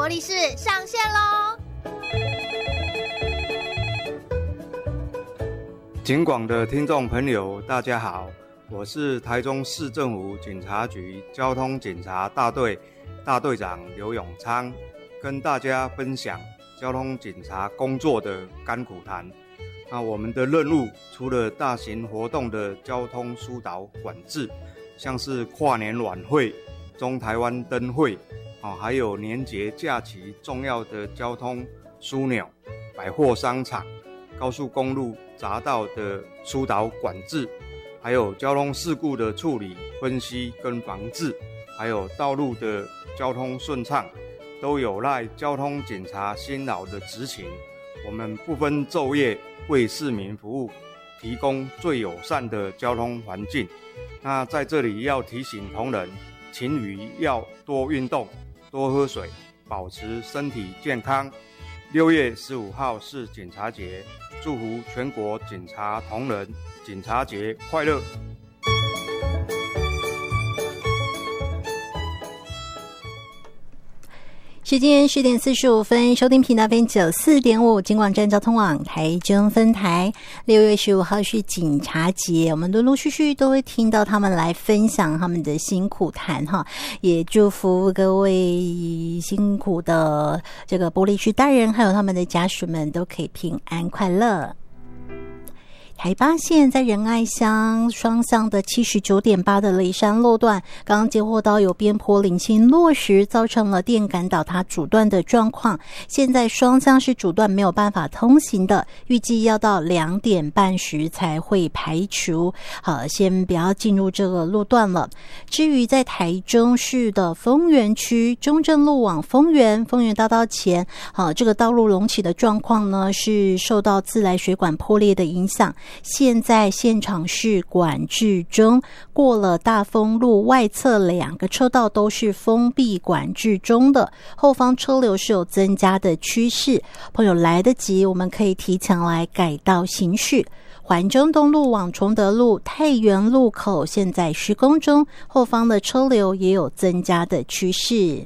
活力士上线咯！ 警广的听众朋友大家好，我是台中市政府警察局交通警察大队大队长刘永昌，跟大家分享交通警察工作的甘苦谈。那我们的任务除了大型活动的交通疏导管制，像是跨年晚会、中台湾灯会，还有年节假期重要的交通枢纽、百货商场、高速公路匝道的疏导管制，还有交通事故的处理、分析跟防治，还有道路的交通顺畅，都有赖交通警察辛劳的执勤。我们不分昼夜为市民服务，提供最友善的交通环境。那在这里要提醒同仁，勤于要多运动、多喝水，保持身体健康。6月15号是警察节，祝福全国警察同仁警察节快乐。 时间10点45分，收听频道分94.5警广站交通网台中分台。6月15号是警察节，我们陆陆续续都会听到他们来分享他们的辛苦谈哈，也祝福各位辛苦的这个玻璃区大人还有他们的家属们都可以平安快乐。台八线在仁爱乡双向的 79.8 的雷山路段，刚刚接获到有边坡零星落石，造成了电杆倒塌阻断的状况。现在双向是阻断，没有办法通行的，预计要到2点半时才会排除。好，先不要进入这个路段了。至于在台中市的丰原区中正路往丰原大道前，这个道路隆起的状况呢，是受到自来水管破裂的影响。现在现场是管制中，过了大丰路外侧2个车道都是封闭管制中的，后方车流是有增加的趋势。朋友来得及，我们可以提前来改道行驶。环中东路往崇德路太原路口现在施工中，后方的车流也有增加的趋势。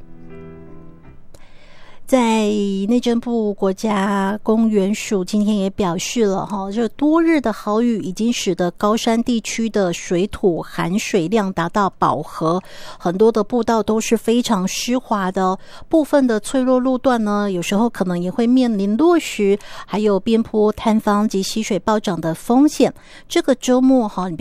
在内政部国家公园署今天也表示了这多日的豪雨已经使得高山地区的水土含水量达到饱和，很多的步道都是非常湿滑的部分的脆弱路段呢，有时候可能也会面临落石，还有边坡塌方及溪水暴涨的风险。这个周末